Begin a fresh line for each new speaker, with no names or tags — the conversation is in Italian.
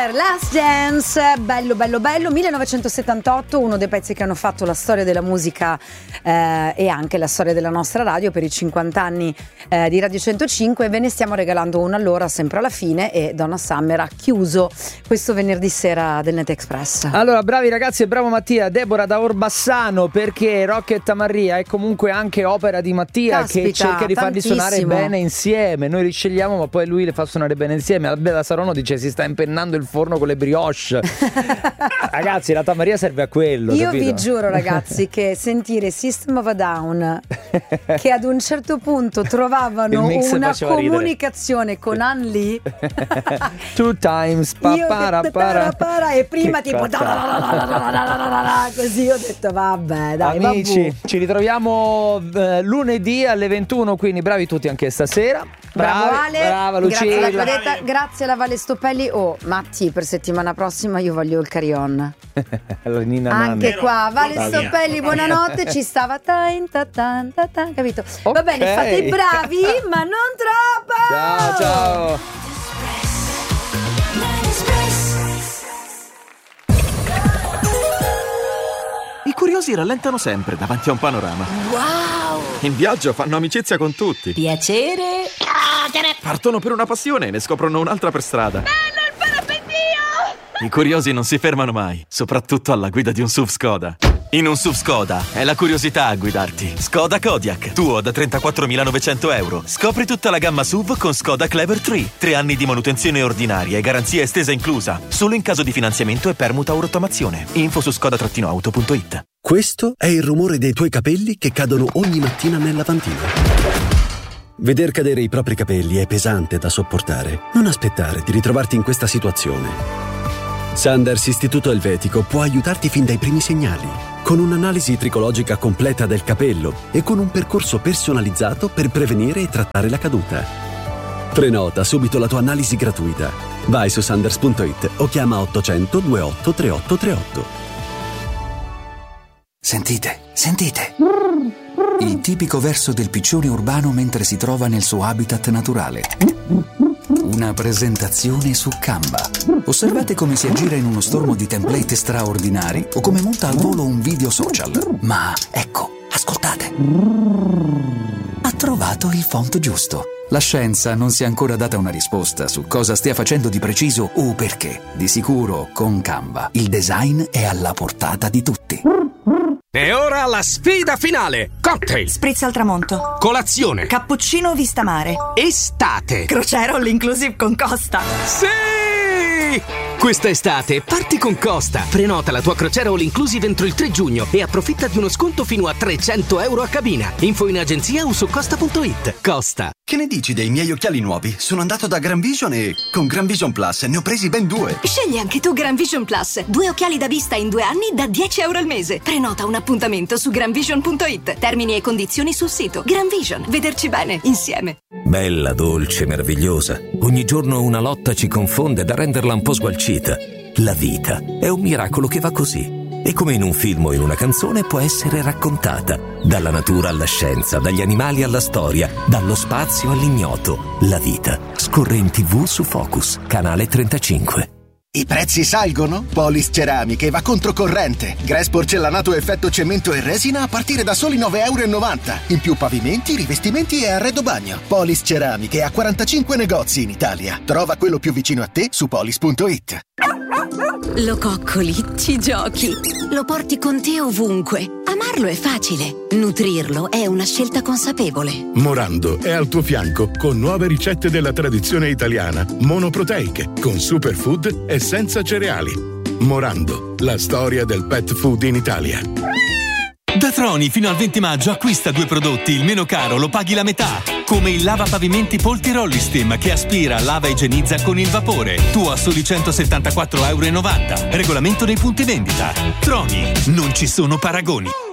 per Last Dance, bello 1978, uno dei pezzi che hanno fatto la storia della musica e anche la storia della nostra radio per i 50 anni di Radio 105, e ve ne stiamo regalando uno allora sempre alla fine, e Donna Summer ha chiuso questo venerdì sera del Net Express.
Allora, bravi ragazzi e bravo Mattia. Deborah da Orbassano, perché Rocket Maria è comunque anche opera di Mattia. Caspita, che cerca di farli suonare bene insieme. Noi li scegliamo ma poi lui le fa suonare bene insieme. Albeda Sarono dice si sta impennando il forno con le brioche. Ragazzi, la Tamaria serve a quello.
Io
capito?
vi giuro ragazzi che sentire System of a Down che ad un certo punto trovavano una comunicazione con Ann Lee
Two times
para, e prima tipo così ho detto vabbè dai.
Amici, ci ritroviamo lunedì alle 21, quindi bravi tutti anche stasera.
Bravo Ale,
brava Lucilla,
grazie alla Valle Stopelli. Matti, per settimana prossima io voglio il carry-on. Anche qua Valle Stopelli, buonanotte, ci stava capito? Okay. Va bene, fate i bravi ma non troppo.
Ciao.
I curiosi rallentano sempre davanti a un panorama.
Wow!
In viaggio fanno amicizia con tutti.
Piacere.
Partono per una passione e ne scoprono un'altra per strada.
Bello il parapendio!
I curiosi non si fermano mai, soprattutto alla guida di un SUV Skoda. In un SUV Skoda è la curiosità a guidarti. Skoda Kodiaq, tuo da 34.900 euro. Scopri tutta la gamma SUV con Skoda Clever 3. 3 anni di manutenzione ordinaria e garanzia estesa inclusa. Solo in caso di finanziamento e permuta o rottamazione. Info su skoda-auto.it.
Questo è il rumore dei tuoi capelli che cadono ogni mattina nel lavandino. Veder cadere i propri capelli è pesante da sopportare. Non aspettare di ritrovarti in questa situazione. Sanders Istituto Elvetico può aiutarti fin dai primi segnali, con un'analisi tricologica completa del capello e con un percorso personalizzato per prevenire e trattare la caduta. Prenota subito la tua analisi gratuita. Vai su sanders.it o chiama 800 28 3838.
Sentite. Il tipico verso del piccione urbano mentre si trova nel suo habitat naturale. Una presentazione su Canva. Osservate come si aggira in uno stormo di template straordinari o come monta al volo un video social. Ma ecco, ascoltate. Ha trovato il font giusto. La scienza non si è ancora data una risposta su cosa stia facendo di preciso o perché. Di sicuro, con Canva, il design è alla portata di tutti.
E ora la sfida finale. Cocktail,
spritz al tramonto,
colazione,
cappuccino vista mare,
estate,
crociera all inclusive con Costa.
Sì! Questa estate parti con Costa. Prenota la tua crociera all inclusive entro il 3 giugno e approfitta di uno sconto fino a 300 euro a cabina. Info in agenzia o su costa.it. Costa.
Che ne dici dei miei occhiali nuovi? Sono andato da Gran Vision e con Gran Vision Plus ne ho presi ben 2.
Scegli anche tu Gran Vision Plus. 2 occhiali da vista in 2 anni da 10 euro al mese. Prenota un appuntamento su granvision.it. Termini e condizioni sul sito. Gran Vision. Vederci bene insieme.
Bella, dolce, meravigliosa. Ogni giorno una lotta ci confonde da renderla un po' sgualcita. La vita è un miracolo che va così. E come in un film o in una canzone può essere raccontata. Dalla natura alla scienza, dagli animali alla storia, dallo spazio all'ignoto. La vita scorre in TV su Focus, canale 35.
I prezzi salgono? Polis Ceramiche va controcorrente. Grass porcellanato effetto cemento e resina a partire da soli 9,90 euro. In più pavimenti, rivestimenti e arredo bagno. Polis Ceramiche ha 45 negozi in Italia. Trova quello più vicino a te su polis.it.
Lo coccoli, ci giochi, lo porti con te ovunque. Amarlo è facile, nutrirlo è una scelta consapevole.
Morando è al tuo fianco con nuove ricette della tradizione italiana, monoproteiche, con superfood e senza cereali. Morando, la storia del pet food in Italia.
Da Troni fino al 20 maggio acquista 2 prodotti, il meno caro lo paghi la metà. Come il lavapavimenti Polti Rollistem che aspira, lava e igienizza con il vapore. Tu a soli 174,90 euro. Regolamento nei punti vendita. Troni, non ci sono paragoni.